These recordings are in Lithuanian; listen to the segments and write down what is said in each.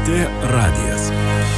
LRT radijas.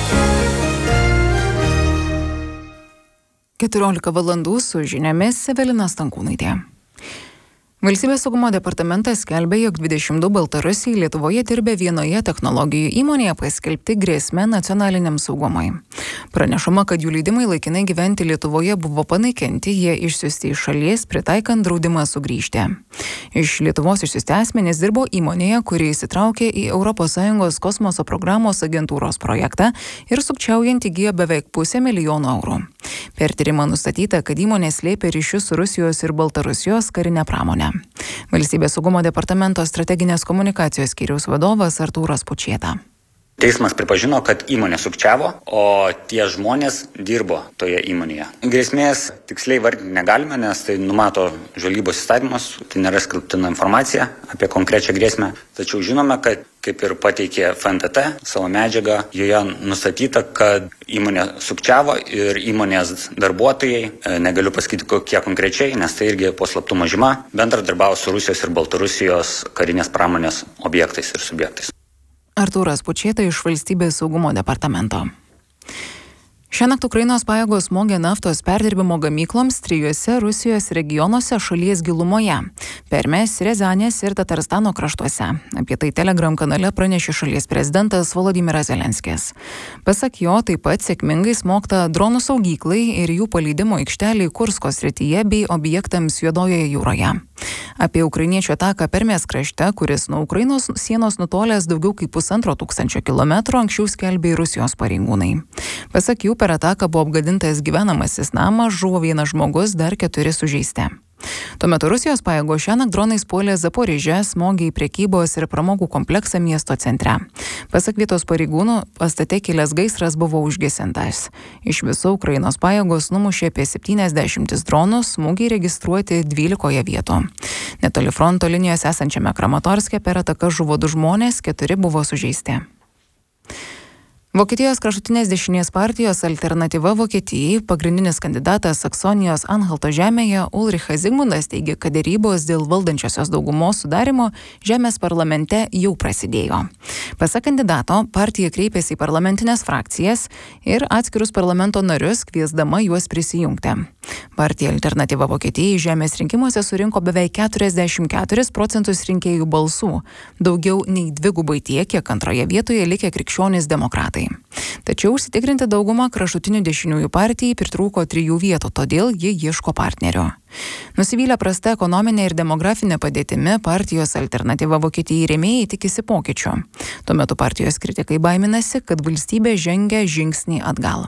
14 valandų su žiniomis Evelina Stankūnaitė. Valstybės saugumo departamentas skelbia, jog 22 baltarusiai Lietuvoje dirbę vienoje technologijų įmonėje paskelbti grėsme nacionaliniam saugumui. Pranešama, kad jų leidimai laikinai gyventi Lietuvoje buvo panaikinti, jie išsiųsti iš šalies, pritaikant draudimą sugrįžti. Iš Lietuvos išsiųsti asmenys dirbo įmonėje, kuri įsitraukė į ES kosmoso programos agentūros projektą ir sukčiaujant įgijo beveik $500 000. Per tyrimą nustatyta, kad įmonė slėpė ryšius su Rusijos ir Baltarusijos karinę pramonę. Valstybės saugumo departamento strateginės komunikacijos skyriaus vadovas Artūras Pučieta. Teismas pripažino, kad įmonė sukčiavo, o tie žmonės dirbo toje įmonėje. Grėsmės tiksliai vardinti negalime, nes tai numato žvalgybos įstatymas, tai nėra skelbtina informacija apie konkrečią grėsmę. Tačiau žinome, kad kaip ir pateikė FNTT savo medžiagą, joje nustatyta, kad įmonė sukčiavo ir įmonės darbuotojai, negaliu pasakyti kokie konkrečiai, nes tai irgi po slaptumo žyma, bendradarbiavo su Rusijos ir Baltarusijos karinės pramonės objektais ir subjektais. Artūras Pučieta iš Valstybės saugumo departamento. Šiąnakt Ukrainos pajėgos smogė naftos perdirbimo gamykloms 3 Rusijos regionuose šalies gilumoje – Permės, Riazanės ir Tatarstano kraštuose. Apie tai Telegram kanale pranešė šalies prezidentas Volodymyras Zelenskis. Pasak jo, taip pat sėkmingai smogta dronų saugyklai ir jų paleidimo aikšteliai Kursko srityje bei objektams Juodojoje jūroje. Apie ukrainiečių ataką Permės krašte, kuris nuo Ukrainos sienos nutolęs daugiau kaip 1500 kilometrų, anksčiau skelbė Rusijos pareigūnai. Pasak jų, per ataką buvo apgadintas gyvenamasis namas, žuvo 1 žmogus, dar 4 sužeisti. Tuo metu Rusijos pajėgos šiąnakt dronais puolė Zaporižę, smogė į prekybos ir pramogų kompleksą miesto centre. Pasak vietos pareigūnų, pastate kilęs gaisras buvo užgesintas. Iš viso Ukrainos pajėgos numušė apie 70 dronų, smūgiai registruoti 12 vietų. Netoli fronto linijos esančiame Kramatorske per ataką žuvo 2 žmonės, 4 buvo sužeisti. Vokietijos kraštutinės dešinės partijos Alternatyva Vokietijai pagrindinis kandidatas Saksonijos Anhalto žemėje Ulrichas Zigmundas teigia, kad derybos dėl valdančiosios daugumos sudarimo žemės parlamente jau prasidėjo. Pasak kandidato, partija kreipėsi į parlamentinės frakcijas ir atskirus parlamento narius, kviesdama juos prisijungti. Partija Alternatyva Vokietijai žemės rinkimuose surinko beveik 44% rinkėjų balsų, daugiau nei 2 tiek, kiek antroje vietoje likę krikščionys demokratai. Tačiau užsitikrinti daugumą kraštutinių dešiniųjų partijai pritrūko 3 vietų, todėl ji ieško partnerio. Nusivylę prasta ekonominė ir demografinė padėtimi, partijos Alternatyva Vokietijai rėmėjai tikisi pokyčių. Tuo metu partijos kritikai baiminasi, kad valstybė žengia žingsnį atgal.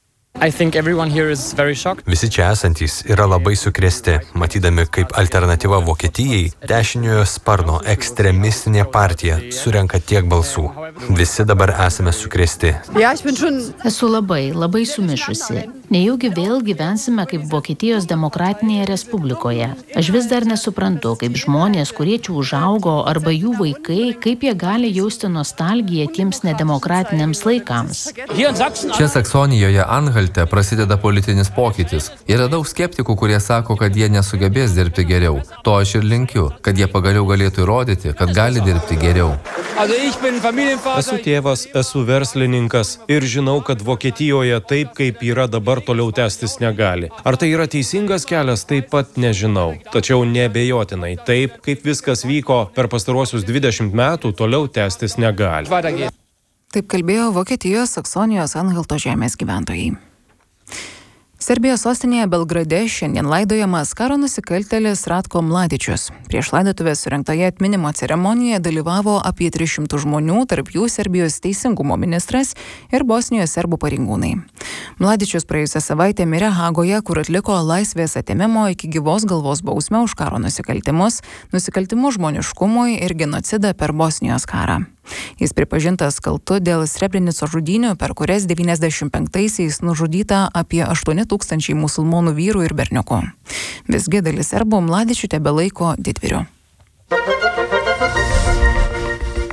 Visi čia esantys yra labai sukrėsti, matydami, kaip Alternatyva Vokietijai dešiniojo sparno ekstremistinė partija surenka tiek balsų. Visi dabar esame sukrėsti. Esu labai sumišusi. Nejaugi vėl gyvensime kaip Vokietijos demokratinėje respublikoje. Aš vis dar nesuprantu, kaip žmonės, kurie čia užaugo, arba jų vaikai, kaip jie gali jausti nostalgiją tiems nedemokratiniams laikams. Čia Saksonijoje Anhalte prasideda politinis pokytis. Yra daug skeptikų, kurie sako, kad jie nesugebės dirbti geriau. To aš ir linkiu, kad jie pagaliau galėtų įrodyti, kad gali dirbti geriau. Esu tėvas, esu verslininkas ir žinau, kad Vokietijoje taip, kaip yra dabar, toliau tęstis negali. Ar tai yra teisingas kelias, taip pat nežinau. Tačiau neabejotinai, taip, kaip viskas vyko per pastaruosius 20 metų, toliau tęstis negali. Taip kalbėjo Vokietijos Saksonijos Anhalto žemės gyventojai. Serbijos sostinėje Belgrade šiandien laidojamas karo nusikaltėlis Ratko Mladičius. Prieš laidotuvės surengtoje atminimo ceremonijoje dalyvavo apie 300 žmonių, tarp jų Serbijos teisingumo ministras ir Bosnijos serbų pareigūnai. Mladičius praėjusią savaitę mirė Hagoje, kur atliko laisvės atėmimo iki gyvos galvos bausmę už karo nusikaltimus žmoniškumui ir genocidą per Bosnijos karą. Jis pripažintas kaltu dėl Srebrenicos žudynių, per kurias 95-aisiais nužudyta apie 8000 musulmonų vyrų ir berniukų. Visgi dalis serbų Mladičių tebelaiko didvyriu.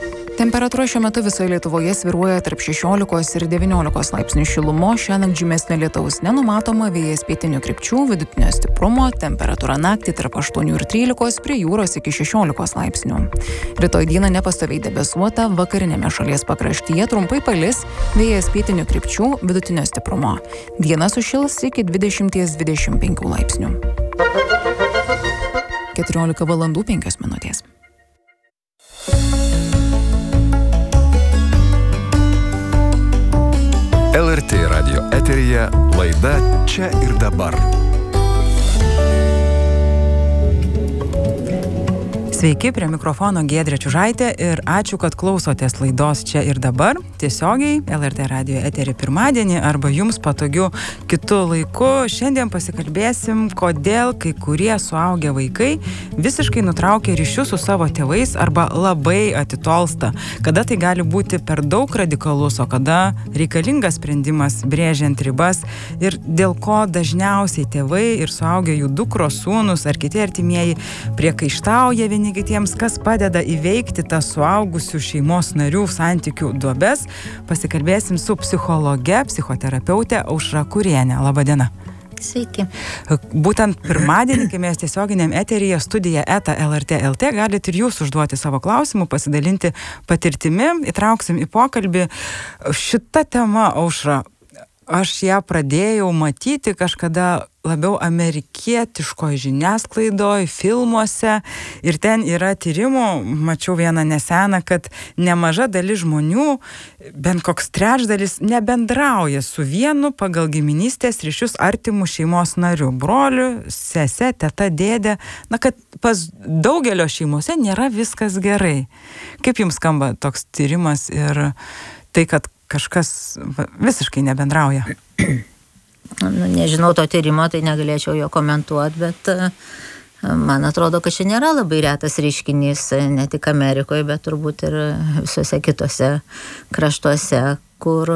Temperatūra šiuo metu visoje Lietuvoje svyruoja tarp 16 ir 19 laipsnių šilumos, šiandien žymesnio lietaus nenumatoma, vėjas pietinių krypčių, vidutinio stiprumo, temperatūra naktį tarp 8 ir 13, prie jūros iki 16 laipsnių. Rytoj dieną nepastoviai debesuota, vakarinėme šalies pakraštyje trumpai palis, vėjas pietinių krypčių, vidutinio stiprumo. Diena sušils iki 20-25 laipsnių. 14 valandų 5 minutės. LRT radio eteryje laida Čia ir dabar. Sveiki, prie mikrofono Giedrė Čiužaitė ir ačiū, kad klausotės laidos Čia ir dabar. Tiesiogiai LRT radio eterį pirmadienį arba jums patogiu kitu laiku. Šiandien pasikalbėsim, kodėl kai kurie suaugę vaikai visiškai nutraukia ryšius su savo tėvais arba labai atitolsta. Kada tai gali būti per daug radikalus, o kada reikalingas sprendimas brėžiant ribas ir dėl ko dažniausiai tėvai ir suaugę jų dukros, sūnus ar kiti artimieji priekaištauja vieni kitiems, kas padeda įveikti tas suaugusių šeimos narių santykių duobes. Pasikalbėsim su psichologe, psichoterapeute Aušra Kurienė. Labą dieną. Sveiki. Būtent pirmadienį, kai mes tiesioginiam eteryje studija @lrt.lt, galite ir jūs užduoti savo klausimų, pasidalinti patirtimi, įtrauksim į pokalbį. Šita tema, Aušra, aš ją pradėjau matyti kažkada labiau amerikietiškoje žiniasklaidoje, filmuose ir ten yra tyrimų, mačiau vieną neseną, kad nemaža dalis žmonių, bent koks trečdalis, nebendrauja su vienu pagal giminystės ryšius artimų šeimos narių, broliu, sese, teta, dėdė, kad pas daugelio šeimose nėra viskas gerai. Kaip jums skamba toks tyrimas ir tai, kad kažkas visiškai nebendrauja? Nežinau to tyrimo, tai negalėčiau jo komentuoti, bet man atrodo, kad čia nėra labai retas reiškinys, ne tik Amerikoje, bet turbūt ir visose kitose kraštuose, kur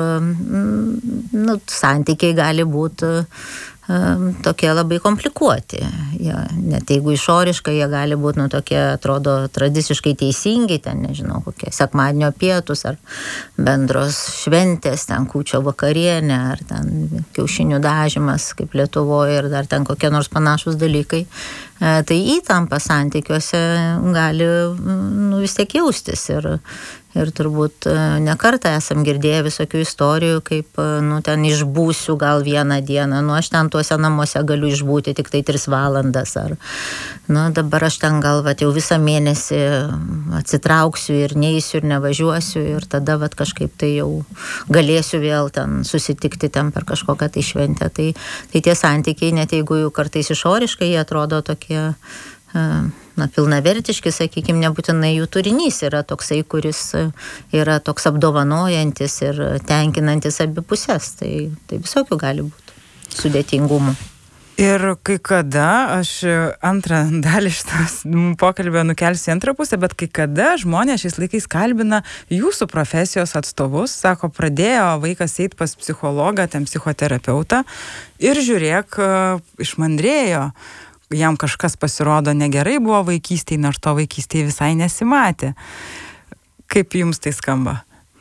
santykiai gali būti tokie labai komplikuoti. Net jeigu išoriškai jie gali būti tokie, atrodo, tradiciškai teisingi, ten, nežinau, kokie sekmadienio pietus ar bendros šventės, ten kūčio vakarienė, ar ten kiaušinių dažymas, kaip Lietuvoje, ir dar ten kokie nors panašus dalykai. Tai įtampa santykiuose gali vis tiek jaustis ir turbūt ne kartą esam girdėję visokių istorijų, kaip, ten išbūsiu gal vieną dieną, aš ten tuose namuose galiu išbūti tik tai 3 valandas, ar, dabar aš ten gal, jau visą mėnesį atsitrauksiu ir neįsiu ir nevažiuosiu ir tada, kažkaip tai jau galėsiu vėl ten susitikti ten per kažkokią tai šventę. Tai tie santykiai, net jeigu jų kartais išoriškai jie atrodo tokie, pilnavertiški, sakykime, nebūtinai jų turinys yra toksai, kuris yra toks apdovanojantis ir tenkinantis abi pusės. Tai visokių gali būti sudėtingumų. Ir kai kada, aš antrą dalį šitas pokalbio nukelsiu į antrą pusę, bet kai kada žmonės šiais laikais kalbina jūsų profesijos atstovus, sako, pradėjo vaikas eiti pas psichologą, ten psichoterapeutą ir žiūrėk, išmandrėjo. Jam kažkas pasirodo negerai buvo vaikystėje, nors to vaikystėje visai nesimatė. Kaip jums tai skamba?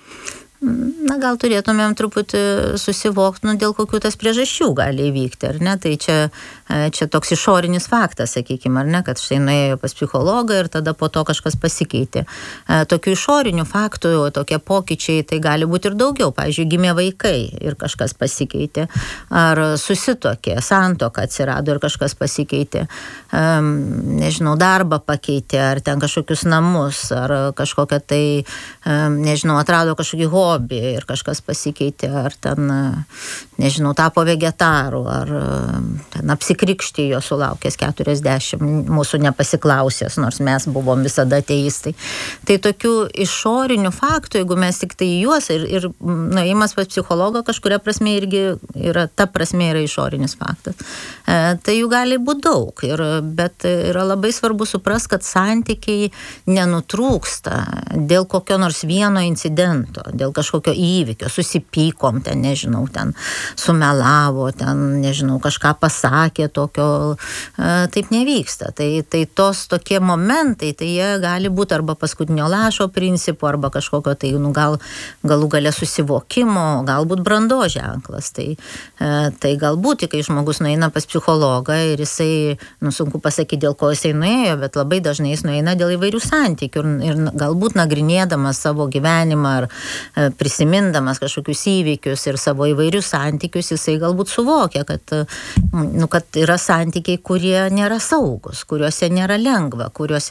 Gal turėtumėm truputį susivokti, dėl kokių tas priežasčių gali įvykti, ar ne? Tai čia toks išorinis faktas, sakykime, ar ne, kad štai nuėjo pas psichologą ir tada po to kažkas pasikeitė. Tokių išorinių faktų, tokie pokyčiai, tai gali būti ir daugiau. Pavyzdžiui, gimė vaikai ir kažkas pasikeitė. Ar susituokė, santuoka atsirado ir kažkas pasikeitė. Nežinau, darbą pakeitė, ar ten kažkokius namus, ar kažkokią tai, nežinau, atrado kažkokį hobį ir kažkas pasikeitė, ar ten, nežinau, tapo vegetaru, ar ten apsikrikštijo sulaukęs 40, mūsų nepasiklausęs, nors mes buvom visada ateistai. Tai tokių išorinių faktų, jeigu mes tik tai juos ir nuėjimas pas psichologą kažkuria prasme irgi yra, ta prasme yra išorinis faktas. Tai jų gali būti daug, bet yra labai svarbu suprast, kad santykiai nenutrūksta dėl kokio nors vieno incidento, dėl kažkokio įvykio, susipykom, ten, nežinau, ten sumelavo, ten, nežinau, kažką pasakė tokio, taip nevyksta. Tai tos tokie momentai, tai jie gali būti arba paskutinio lašo principu, arba kažkokio tai, galų gale susivokimo, galbūt brandos ženklas. Tai galbūt, kai žmogus nueina pas psichologą ir jisai, sunku pasakyti, dėl ko jisai nuėjo, bet labai dažnai jis nueina dėl įvairių santykių ir galbūt nagrinėdamas savo gyvenimą ar prisimindamas kažkokius įvykius ir savo įvairius santykius, jisai galbūt suvokia, kad yra santykiai, kurie nėra saugus, kuriuose nėra lengva,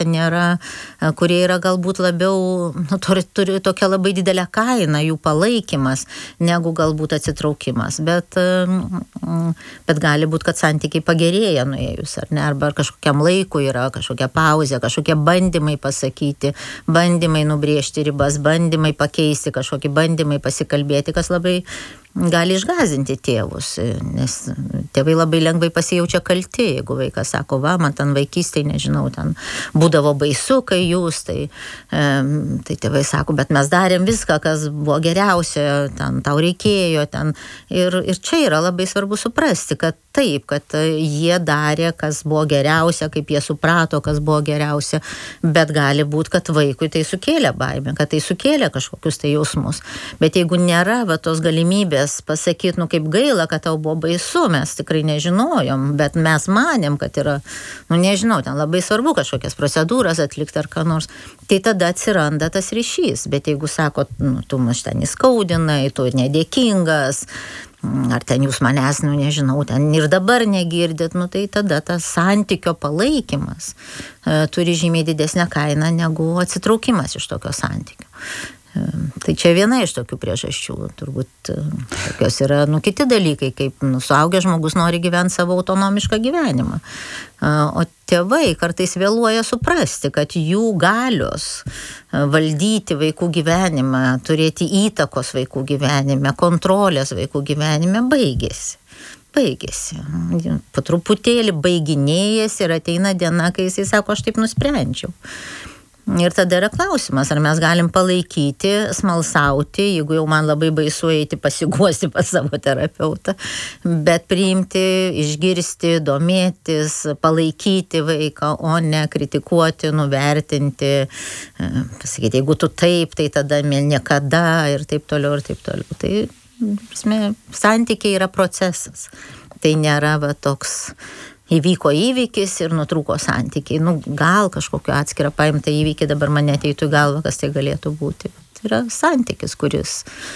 kurie yra galbūt labiau, turi tokią labai didelę kainą, jų palaikymas, negu galbūt atsitraukimas. Bet gali būti, kad santykiai pagerėja nuėjus, ar ne, arba kažkokiam laikui yra kažkokia pauzė, kažkokie bandymai pasakyti, bandymai nubrėžti ribas, bandymai pakeisti, kažkokie bandymai pasikalbėti, kas labai gali išgąsdinti tėvus, nes tėvai labai lengvai pasijaučia kalti, jeigu vaikas sako, man ten vaikystėje, nežinau, ten būdavo baisu, kai jūs, tai tėvai sako, bet mes darėm viską, kas buvo geriausia, ten tau reikėjo, ten ir čia yra labai svarbu suprasti, kad taip, kad jie darė, kas buvo geriausia, kaip jie suprato, kas buvo geriausia, bet gali būti, kad vaikui tai sukėlė baimę, kad tai sukėlė kažkokius tai jausmus, bet jeigu nėra tos galimybės pasakyti, kaip gaila, kad tau buvo baisu, mes tikrai nežinojom, bet mes manėm, kad yra, nežinau, ten labai svarbu kažkokias procedūras atlikti ar ką nors, tai tada atsiranda tas ryšys, bet jeigu sako, tu mus ten įskaudinai, tu nedėkingas, ar ten jūs manęs, nežinau, ten ir dabar negirdit, tai tada tas santykio palaikymas turi žymiai didesnę kainą negu atsitraukimas iš tokio santykio. Tai čia viena iš tokių priežasčių, turbūt tokios yra, kiti dalykai, kaip suaugęs žmogus nori gyventi savo autonomišką gyvenimą. O tėvai kartais vėluoja suprasti, kad jų galios valdyti vaikų gyvenimą, turėti įtakos vaikų gyvenime, kontrolės vaikų gyvenime baigėsi. Po truputėlį baiginėjasi ir ateina diena, kai jisai sako, aš taip nusprendžiau. Ir tada yra klausimas, ar mes galim palaikyti, smalsauti, jeigu jau man labai baisu eiti pasiguosti pas savo terapeutą, bet priimti, išgirsti, domėtis, palaikyti vaiką, o ne kritikuoti, nuvertinti, pasakyti, jeigu tu taip, tai tada niekada ir taip toliau ir taip toliau. Tai, santykiai yra procesas. Tai nėra toks įvyko įvykis ir nutrūko santykiai. Gal kažkokiu atskirą paimtą įvykį dabar man ateitų į galvą, kas tai galėtų būti. Tai yra santykis, kuris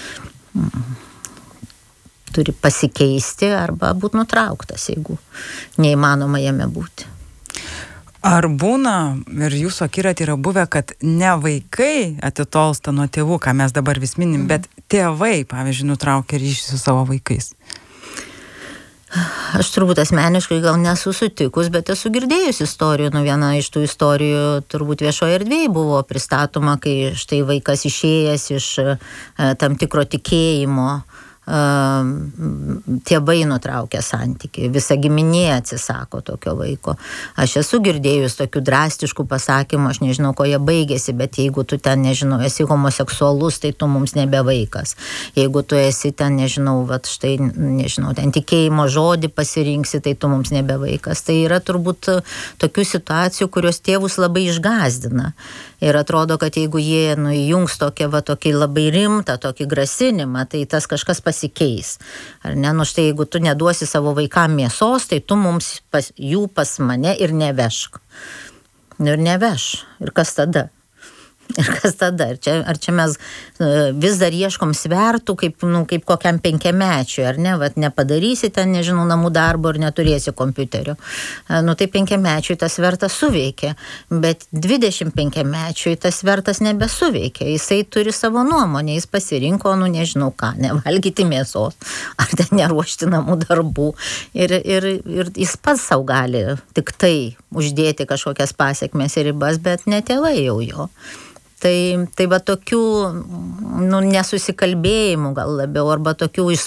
turi pasikeisti arba būti nutrauktas, jeigu neįmanoma jame būti. Ar būna, ir jūsų akiratį yra buvę, kad ne vaikai atitolsta nuo tėvų, ką mes dabar vis minim, bet tėvai, pavyzdžiui, nutraukia ryšį su savo vaikais? Aš turbūt asmeniškai gal nesu sutikus, bet esu girdėjus istorijų. Viena iš tų istorijų turbūt viešoje erdvėje buvo pristatoma, kai štai vaikas išėjęs iš tam tikro tikėjimo, tėvai nutraukia santykį, visa giminė atsisako tokio vaiko. Aš esu girdėjus tokių drastiškų pasakymų, aš nežinau, ko jie baigėsi, bet jeigu tu ten, nežinau, esi homoseksualus, tai tu mums nebe vaikas. Jeigu tu esi ten, nežinau, ten tikėjimo žodį pasirinksi, tai tu mums nebe vaikas. Tai yra turbūt tokių situacijų, kurios tėvus labai išgąsdina. Ir atrodo, kad jeigu jie įjungs tokį labai rimtą, tokį grasinimą, tai tas kažkas pasikeis. Ar ne? Štai jeigu tu neduosi savo vaikam mėsos, tai tu mums jų pas mane ir nevešk. Ir neveš. Ir kas tada? Ar čia mes vis dar ieškom svertų, kaip kokiam 5-mečiui, ar ne? Nepadarysi ten, nežinau, namų darbo ir neturėsi kompiuterio. Tai 5-mečiui tas svertas suveikia, bet 25-mečiui tas svertas nebesuveikia. Jisai turi savo nuomonę, jis pasirinko, nežinau ką, nevalgyti mėsos, ar ten neruošti namų darbų. Ir jis pats savo gali tik tai uždėti kažkokias pasekmes ir ribas, bet ne tėvai jau jo. Tai tokių nesusikalbėjimų gal labiau, arba tokių iš